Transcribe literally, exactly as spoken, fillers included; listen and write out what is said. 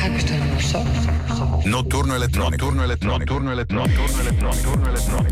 Capital, non so. Notturno elettronico. Notturno elettronico. Notturno elettronico. Notturno elettronico. Notturno elettronico.